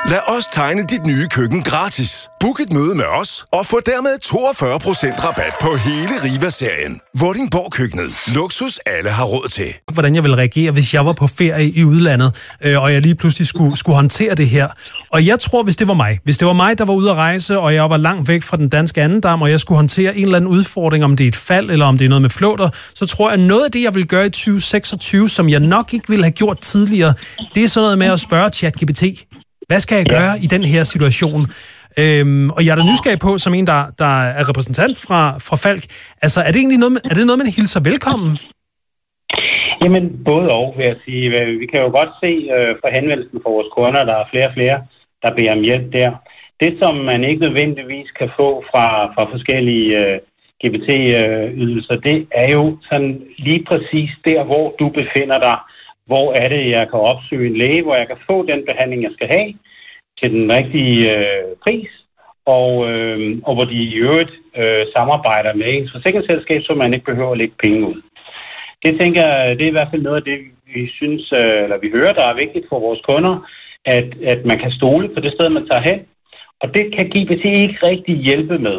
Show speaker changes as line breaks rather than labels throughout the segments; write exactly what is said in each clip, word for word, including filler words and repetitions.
Lad os tegne dit nye køkken gratis. Book et møde med os og få dermed toogfyrre procent rabat på hele Riva-serien. Vordingborg Køkkenet. Luksus alle har råd til.
Hvordan jeg ville reagere, hvis jeg var på ferie i udlandet, øh, og jeg lige pludselig skulle, skulle håndtere det her. Og jeg tror, hvis det var mig, hvis det var mig, der var ude at rejse, og jeg var langt væk fra den danske andendam, og jeg skulle håndtere en eller anden udfordring, om det er et fald, eller om det er noget med flåter, så tror jeg, at noget af det, jeg vil gøre i tyve seksogtyve, som jeg nok ikke ville have gjort tidligere, det er sådan noget med at spørge ChatGPT. Hvad skal jeg gøre i den her situation? Øhm, og jeg er da nysgerrig på, som en, der, der er repræsentant fra, fra Falck. Altså, er det egentlig noget, er det noget, man hilser velkommen?
Jamen, både og, vil jeg sige. Vi kan jo godt se øh, fra henvendelsen fra vores kunder, der er flere og flere, der beder om hjælp der. Det, som man ikke nødvendigvis kan få fra, fra forskellige øh, G P T-ydelser, det er jo sådan lige præcis der, hvor du befinder dig. Hvor er det, jeg kan opsøge en læge, hvor jeg kan få den behandling, jeg skal have, til den rigtige øh, pris, og, øh, og hvor de i øvrigt øh, samarbejder med ens forsikringsselskab, så man ikke behøver at lægge penge ud. Det tænker jeg, det er i hvert fald noget af det, vi synes, øh, eller vi hører, der er vigtigt for vores kunder, at, at man kan stole på det sted, man tager hen, og det kan G P T ikke rigtig hjælpe med.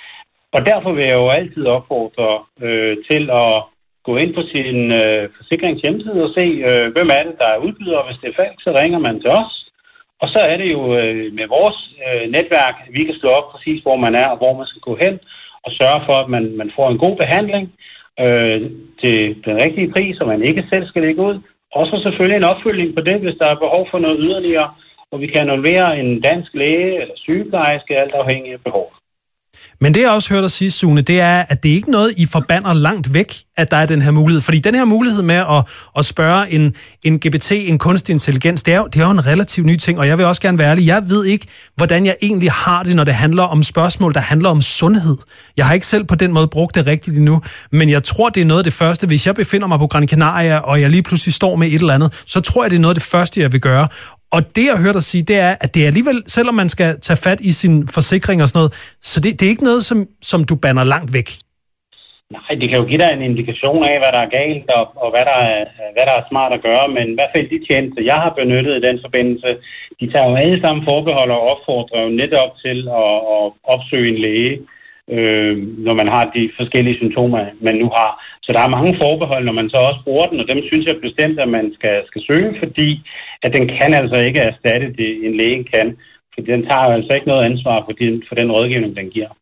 Og derfor vil jeg jo altid opfordre øh, til at gå ind på sin øh, forsikrings hjemmeside og se, øh, hvem er det, der er udbyder, og hvis det er Falck, så ringer man til os. Og så er det jo øh, med vores øh, netværk, at vi kan slå op præcis, hvor man er og hvor man skal gå hen, og sørge for, at man, man får en god behandling øh, til den rigtige pris, så man ikke selv skal lægge ud. Og så selvfølgelig en opfølging på det, hvis der er behov for noget yderligere, hvor vi kan involvere en dansk læge eller sygeplejerske, alt afhængig af behov.
Men det, jeg også hørte dig sige, Sune, det er, at det ikke er noget, I forbander langt væk, at der er den her mulighed. Fordi den her mulighed med at, at spørge en, en G P T, en kunstig intelligens, det er, jo, det er jo en relativt ny ting, og jeg vil også gerne være ærlig. Jeg ved ikke, hvordan jeg egentlig har det, når det handler om spørgsmål, der handler om sundhed. Jeg har ikke selv på den måde brugt det rigtigt endnu, men jeg tror, det er noget af det første. Hvis jeg befinder mig på Gran Canaria, og jeg lige pludselig står med et eller andet, så tror jeg, det er noget af det første, jeg vil gøre. Og det, jeg hørte dig sige, det er, at det er alligevel, selvom man skal tage fat i sin forsikring og sådan noget, så det, det er ikke noget, som, som du banner langt væk.
Nej, det kan jo give dig en indikation af, hvad der er galt, og, og hvad, der er, hvad der er smart at gøre, men i hvert fald de tjenester, jeg har benyttet i den forbindelse, de tager jo alle sammen forbehold og opfordrer jo netop til at, at opsøge en læge, øh, når man har de forskellige symptomer, man nu har. Så der er mange forbehold, når man så også bruger den, og dem synes jeg bestemt, at man skal, skal søge, fordi at den kan altså ikke erstatte det, en læge kan. Fordi den tager altså ikke noget ansvar for den, for den rådgivning, den giver.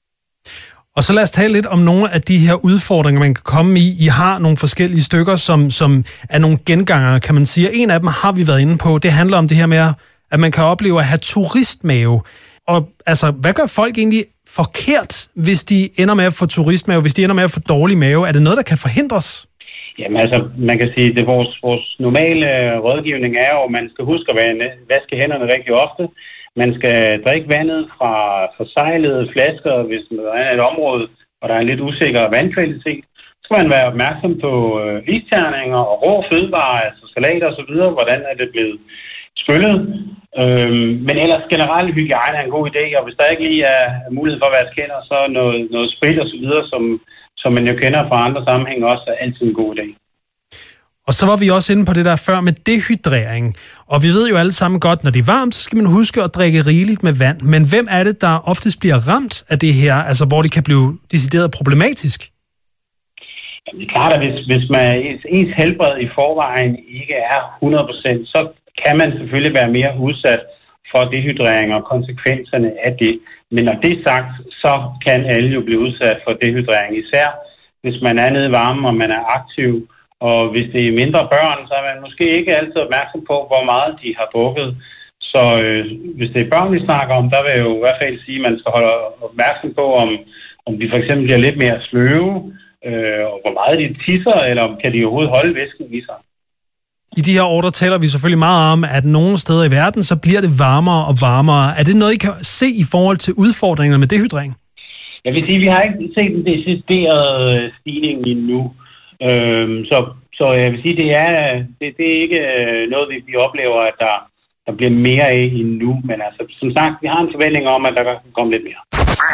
Og så lad os tale lidt om nogle af de her udfordringer, man kan komme i. I har nogle forskellige stykker, som, som er nogle gengangere, kan man sige. En af dem har vi været inde på. Det handler om det her med, at man kan opleve at have turistmave. Og altså, hvad gør folk egentlig forkert, hvis de ender med at få turistmave, hvis de ender med at få dårlig mave? Er det noget, der kan forhindres?
Jamen altså, man kan sige, at vores, vores normale rådgivning er jo, at man skal huske at vaske hænderne rigtig ofte. Man skal drikke vandet fra forsejlede flasker, hvis der er et område, hvor der er en lidt usikker vandkvalitet. Så skal man være opmærksom på øh, isterninger og rå fødevarer, altså salater og så videre, hvordan er det blevet skyllet. Øhm, men ellers generelt hygiejne er en god idé, og hvis der ikke lige er mulighed for at vaske hænder, så noget, noget sprit og så videre, som, som man jo kender fra andre sammenhænge også, er altid en god idé.
Og så var vi også inde på det der før med dehydrering. Og vi ved jo alle sammen godt, når det er varmt, så skal man huske at drikke rigeligt med vand. Men hvem er det, der oftest bliver ramt af det her, altså hvor det kan blive decideret problematisk?
Jamen, det er klart, at hvis, hvis man, ens helbred i forvejen ikke er hundrede procent, så kan man selvfølgelig være mere udsat for dehydrering og konsekvenserne af det. Men når det er sagt, så kan alle jo blive udsat for dehydrering, især hvis man er nede i varmen og man er aktiv. Og hvis det er mindre børn, så er man måske ikke altid opmærksom på, hvor meget de har drukket. Så øh, hvis det er børn, vi snakker om, der vil jeg jo i hvert fald sige, at man skal holde opmærksom på, om, om de for eksempel bliver lidt mere sløve, øh, og hvor meget de tisser, eller kan de overhovedet holde væsken i sig.
I de her år, der taler vi selvfølgelig meget om, at nogle steder i verden, så bliver det varmere og varmere. Er det noget, I kan se i forhold til udfordringerne med dehydrering?
Jeg vil sige, at vi har ikke set en decideret stigning endnu. Øhm, så, så jeg vil sige, det er, det, det er ikke noget, vi, vi oplever, at der, der bliver mere af endnu. Men altså, som sagt, vi har en forventning om, at der kan komme lidt mere.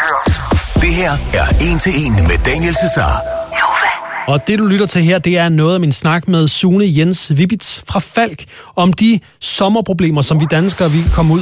Det her er en til en med Daniel Cesar.
Og det, du lytter til her, det er noget af min snak med Sune Jens Vibitz fra Falck om de sommerproblemer, som vi danskere vi kan komme ud